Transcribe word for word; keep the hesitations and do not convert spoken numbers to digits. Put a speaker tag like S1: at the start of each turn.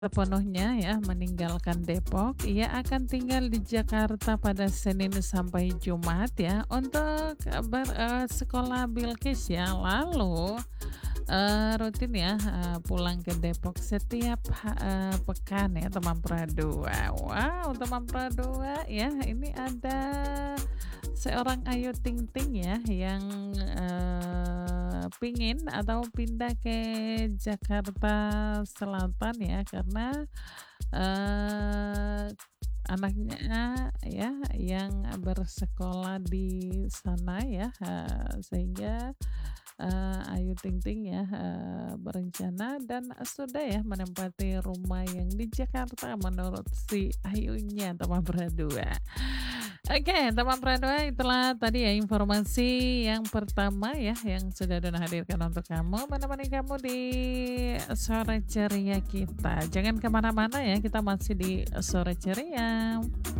S1: Sepenuhnya ya meninggalkan Depok, ia akan tinggal di Jakarta pada Senin sampai Jumat ya untuk ber eee, sekolah Bilqis ya. Lalu, eee, rutin ya, eee, pulang ke Depok setiap ha eee, pekan ya teman Pradua. Wow, teman Pradua ya, ini ada seorang Ayu Ting Ting ya yang, eee, pingin atau pindah ke Jakarta Selatan ya karena, eee, anaknya ya yang bersekolah di sana ya, eee, sehingga, eee, Ayu Ting Ting ya, eee, berencana dan sudah ya menempati rumah yang di Jakarta menurut si Ayunya teman Pradua. Oke, teman Pradua, itulah tadi ya informasi yang pertama ya yang sudah Dona hadirkan untuk kamu, menemani kamu di sore ceria kita. Jangan kemana-mana ya, kita masih di sore ceria.